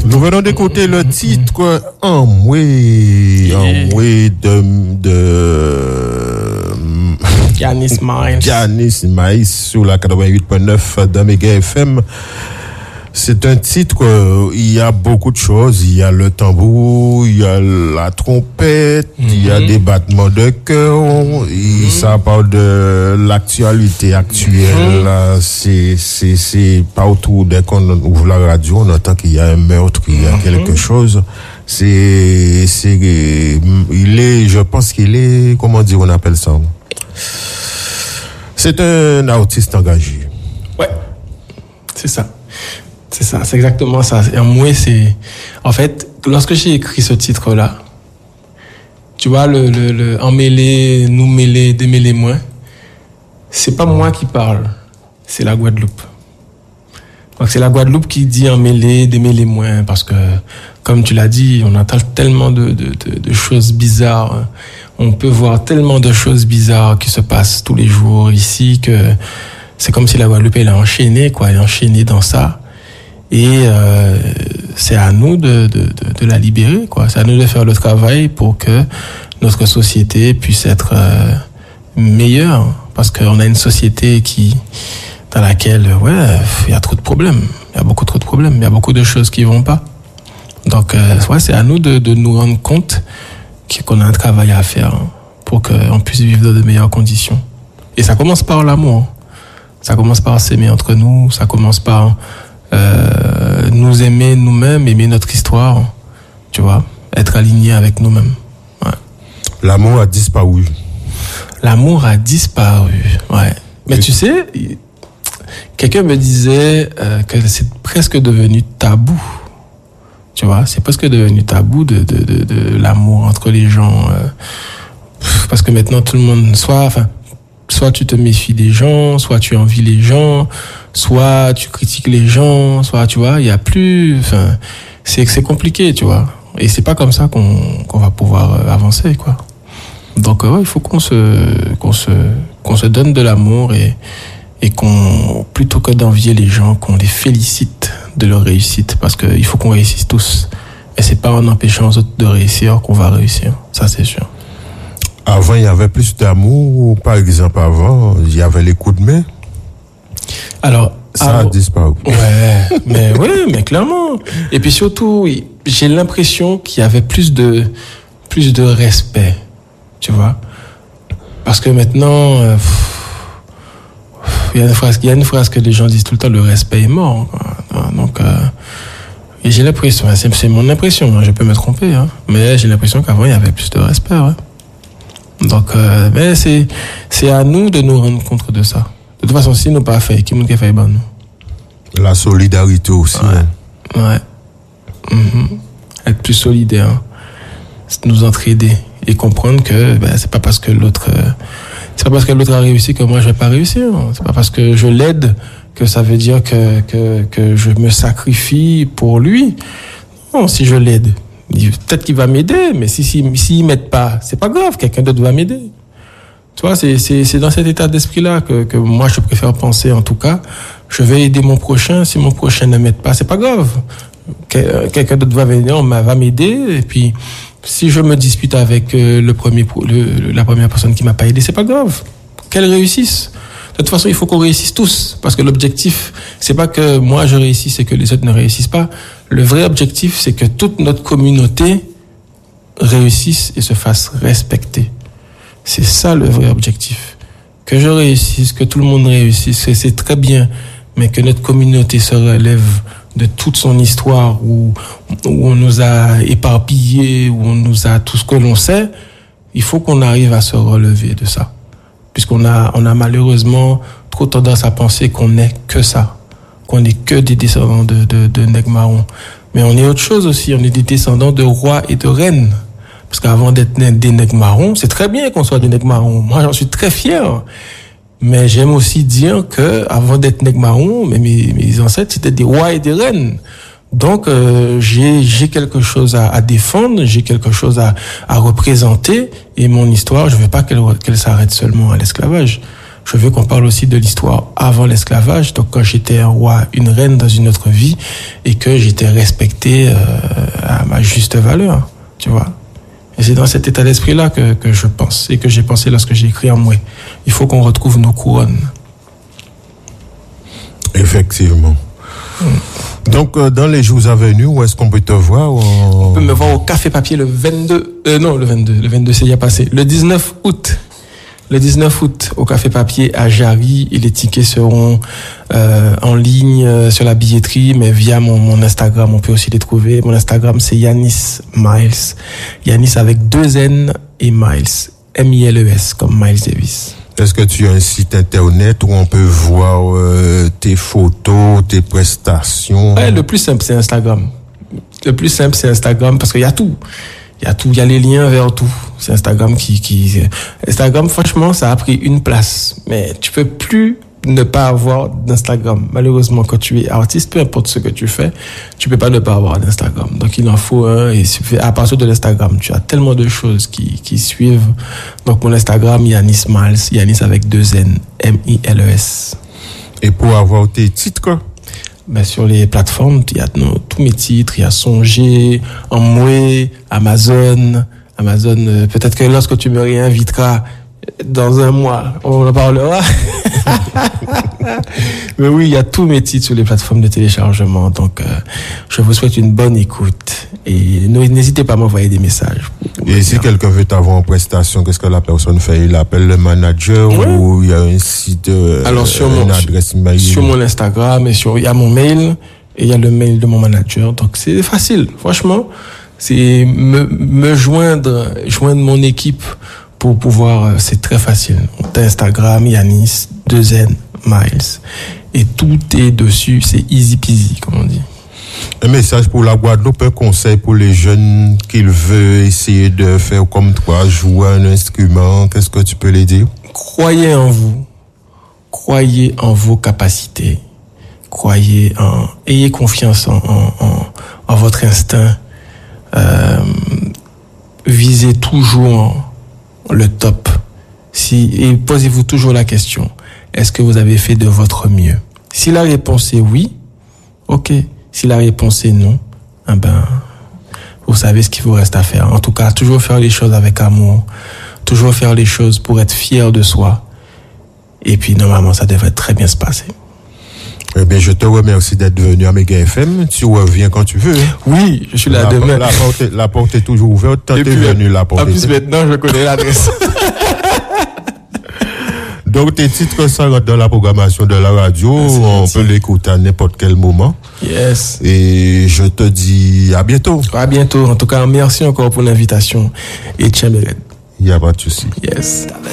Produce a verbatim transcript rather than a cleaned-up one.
Nous venons d'écouter le titre Amway, Amway de, de Giannis Miles. Giannis Miles sur la quatre-vingt-huit point neuf de Méga F M. C'est un titre, euh, il y a beaucoup de choses. Il y a le tambour, il y a la trompette, mm-hmm. il y a des battements de cœur. Mm-hmm. Ça parle de l'actualité actuelle. Mm-hmm. C'est, c'est, c'est partout. Dès qu'on ouvre la radio, on entend qu'il y a un meurtre, qu'il y a mm-hmm. quelque chose. C'est, c'est, il est, je pense qu'il est, comment dire, on appelle ça? C'est un artiste engagé. Ouais. C'est ça. C'est ça, c'est exactement ça. Et moi, c'est, en fait, lorsque j'ai écrit ce titre-là, tu vois, le, le, le, emmêler, nous mêler, démêler moins, c'est pas moi qui parle, c'est la Guadeloupe. Donc, c'est la Guadeloupe qui dit emmêler, démêler moins, parce que, comme tu l'as dit, on entend tellement de, de, de, de choses bizarres. On peut voir tellement de choses bizarres qui se passent tous les jours ici que c'est comme si la Guadeloupe, elle est enchaînée, quoi, elle est enchaînée dans ça. Et euh, c'est à nous de, de, de, de la libérer, quoi. C'est à nous de faire le travail pour que notre société puisse être euh, meilleure. Parce qu'on a une société qui, dans laquelle, ouais, il y a trop de problèmes. Il y a beaucoup trop de problèmes. Il y a beaucoup de choses qui vont pas. Donc, euh, ouais, c'est à nous de, de nous rendre compte qu'on a un travail à faire pour qu'on puisse vivre dans de meilleures conditions. Et ça commence par l'amour. Ça commence par s'aimer entre nous. Ça commence par Euh, nous aimer nous-mêmes, aimer notre histoire, tu vois, être aligné avec nous-mêmes. Ouais. L'amour a disparu. L'amour a disparu, ouais. Mais oui. Tu sais, quelqu'un me disait euh, que c'est presque devenu tabou. Tu vois, c'est presque devenu tabou de, de, de, de l'amour entre les gens. Euh, parce que maintenant, tout le monde, soit, enfin, soit tu te méfies des gens, soit tu envies les gens, soit tu critiques les gens, soit, tu vois, il y a plus, enfin, c'est, c'est compliqué, tu vois. Et c'est pas comme ça qu'on, qu'on va pouvoir avancer, quoi. Donc, ouais, il faut qu'on se, qu'on se, qu'on se donne de l'amour et, et qu'on, plutôt que d'envier les gens, qu'on les félicite de leur réussite, parce que il faut qu'on réussisse tous. Et c'est pas en empêchant les autres de réussir qu'on va réussir. Ça, c'est sûr. Avant, il y avait plus d'amour. Par exemple, avant, il y avait les coups de main. Alors, ça a disparu. Ouais, mais ouais, mais clairement. Et puis surtout, j'ai l'impression qu'il y avait plus de, plus de respect, tu vois. Parce que maintenant, euh, il y a une phrase, il y a une phrase que les gens disent tout le temps, le respect est mort. Quoi. Donc, euh, et j'ai l'impression, c'est, c'est mon impression, hein, je peux me tromper, hein, mais j'ai l'impression qu'avant il y avait plus de respect. Ouais. Donc, euh, mais c'est, c'est à nous de nous rendre compte de ça. De toute façon, si nous pas fait, qui nous qui fait, ben nous. La solidarité aussi. Ouais. Ouais. Mm-hmm. Être plus solidaire, c'est nous entraider et comprendre que ben c'est pas parce que l'autre, euh, c'est pas parce que l'autre a réussi que moi je vais pas réussir. C'est pas parce que je l'aide que ça veut dire que que que je me sacrifie pour lui. Non, si je l'aide, peut-être qu'il va m'aider, mais si si s'il m'aide pas, c'est pas grave, quelqu'un d'autre va m'aider. Tu vois, c'est, c'est, c'est dans cet état d'esprit-là que, que moi, je préfère penser, en tout cas. Je vais aider mon prochain. Si mon prochain ne m'aide pas, c'est pas grave. Quelqu'un d'autre va venir, va m'aider. Et puis, si je me dispute avec le premier, le, la première personne qui m'a pas aidé, c'est pas grave. Qu'elle réussisse. De toute façon, il faut qu'on réussisse tous. Parce que l'objectif, c'est pas que moi, je réussisse et que les autres ne réussissent pas. Le vrai objectif, c'est que toute notre communauté réussisse et se fasse respecter. C'est ça le vrai objectif. Que je réussisse, que tout le monde réussisse, c'est, c'est très bien, mais que notre communauté se relève de toute son histoire où, où on nous a éparpillés, où on nous a tout ce que l'on sait, il faut qu'on arrive à se relever de ça. Puisqu'on a, on a malheureusement trop tendance à penser qu'on n'est que ça, qu'on n'est que des descendants de, de, de nègres marrons. Mais on est autre chose aussi, on est des descendants de rois et de reines. Parce qu'avant d'être des nègres marrons, c'est très bien qu'on soit des nègres marrons. Moi, j'en suis très fier. Mais j'aime aussi dire que avant d'être nègre marron, mes, mes ancêtres, c'était des rois et des reines. Donc, euh, j'ai, j'ai quelque chose à, à défendre, j'ai quelque chose à, à représenter. Et mon histoire, je veux pas qu'elle, qu'elle s'arrête seulement à l'esclavage. Je veux qu'on parle aussi de l'histoire avant l'esclavage, donc quand j'étais un roi, une reine dans une autre vie, et que j'étais respecté euh, à ma juste valeur, tu vois. Et c'est dans cet état d'esprit-là que, que je pense, et que j'ai pensé lorsque j'ai écrit en moi. Il faut qu'on retrouve nos couronnes. Effectivement. Mmh. Donc, euh, dans les jours à venir, où est-ce qu'on peut te voir? Ou... On peut me voir au Café Papier le vingt-deux, euh, non, le vingt-deux, le vingt-deux, c'est il y a passé, le dix-neuf août. Le dix-neuf août, au Café Papier à Jarry, et les tickets seront euh, en ligne euh, sur la billetterie, mais via mon, mon Instagram, on peut aussi les trouver. Mon Instagram, c'est Yanis Miles. Yanis avec deux N et Miles. M I L E S, comme Miles Davis. Est-ce que tu as un site internet où on peut voir euh, tes photos, tes prestations? Ouais, le plus simple, c'est Instagram. Le plus simple, c'est Instagram, parce qu'il y a tout. Il y a tout, il y a les liens vers tout. C'est Instagram qui, qui, Instagram, franchement, ça a pris une place. Mais tu peux plus ne pas avoir d'Instagram. Malheureusement, quand tu es artiste, peu importe ce que tu fais, tu peux pas ne pas avoir d'Instagram. Donc, il en faut un. Et à partir de l'Instagram, tu as tellement de choses qui, qui suivent. Donc, mon Instagram, Yanis Miles, Yanis avec deux N, M I L E S. Et pour avoir tes titres? Ben, sur les plateformes, il y a non, tous mes titres, il y a Songer, Amway, Amazon, Amazon, euh, peut-être que lorsque tu me réinviteras dans un mois, on en parlera. Mais oui, il y a tous mes titres sur les plateformes de téléchargement, donc euh, je vous souhaite une bonne écoute et n'hésitez pas à m'envoyer des messages. Et si quelqu'un veut t'avoir en prestation, qu'est-ce que la personne fait? Il appelle le manager ouais. ou il y a un site, euh, Alors, sur une mon, adresse email? Sur mon Instagram et sur, il y a mon mail et il y a le mail de mon manager, donc c'est facile, franchement. C'est me, me joindre, joindre mon équipe pour pouvoir, c'est très facile. T'as Instagram, Yanis, deux N, Miles. Et tout est dessus, c'est easy peasy, comme on dit. Un message pour la Guadeloupe, un conseil pour les jeunes qui veulent essayer de faire comme toi, jouer un instrument, qu'est-ce que tu peux les dire? Croyez en vous. Croyez en vos capacités. Croyez en, ayez confiance en, en, en, en votre instinct. Euh, visez toujours le top. Si, et posez-vous toujours la question, est-ce que vous avez fait de votre mieux? Si la réponse est oui, ok. Si la réponse est non, eh ben, vous savez ce qu'il vous reste à faire. En tout cas, toujours faire les choses avec amour, toujours faire les choses pour être fier de soi. Et puis, normalement, ça devrait très bien se passer. Eh bien, je te remercie d'être venu à Méga F M. Tu reviens quand tu veux. Hein? Oui, je suis là la, demain. La porte, est, la porte est toujours ouverte. Tant t'es venu, la porte est ouverte. En plus, est... maintenant, je connais l'adresse. Donc, tes titres sont dans la programmation de la radio. Merci, on merci. peut l'écouter à n'importe quel moment. Yes. Et je te dis à bientôt. À bientôt. En tout cas, merci encore pour l'invitation. Et tiens, il n'y a pas de souci. Yes.